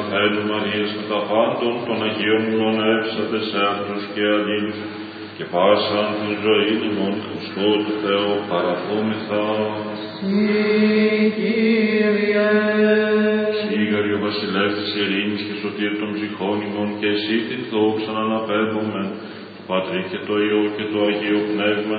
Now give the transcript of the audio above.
Παρθένου Μαρίας με τα πάντων των Αγίων ημών εύσατε σε αυτούς και αλλήλους και πάσαν την ζωή ημών Χριστού του Θεού παραθόμεθα. Σίγαρη ο βασιλεύς της ειρήνης και σωτήρ των ψυχών ημών και εσύ την δόξα αναπέμπουμε του Πατρί και το Υιό και το Αγίο Πνεύμα